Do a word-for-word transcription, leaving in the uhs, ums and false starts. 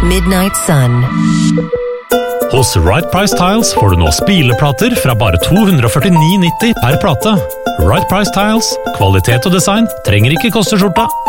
Midnight Sun. Hos Right Price Tiles får du nå spileplater fra bare to hundre førtini nitti per plate. Right Price Tiles, kvalitet og design trenger ikke koste skjorta.